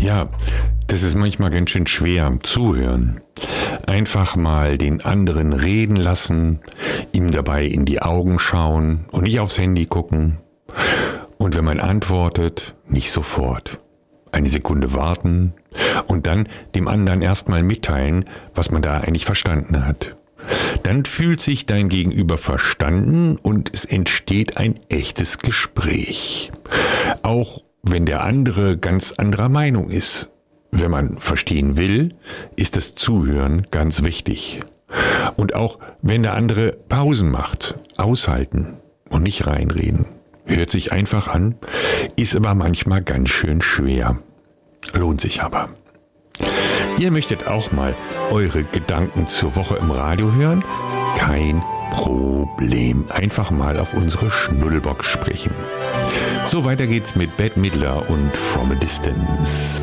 Ja, das ist manchmal ganz schön schwer. Zuhören. Einfach mal den anderen reden lassen, ihm dabei in die Augen schauen und nicht aufs Handy gucken. Und wenn man antwortet, nicht sofort. Eine Sekunde warten und dann dem anderen erstmal mitteilen, was man da eigentlich verstanden hat. Dann fühlt sich dein Gegenüber verstanden und es entsteht ein echtes Gespräch. Auch wenn der andere ganz anderer Meinung ist. Wenn man verstehen will, ist das Zuhören ganz wichtig. Und auch wenn der andere Pausen macht, aushalten und nicht reinreden. Hört sich einfach an, ist aber manchmal ganz schön schwer. Lohnt sich aber. Ihr möchtet auch mal eure Gedanken zur Woche im Radio hören? Kein Problem. Einfach mal auf unsere Schnuddelbox sprechen. So, weiter geht's mit Bette Midler und From a Distance.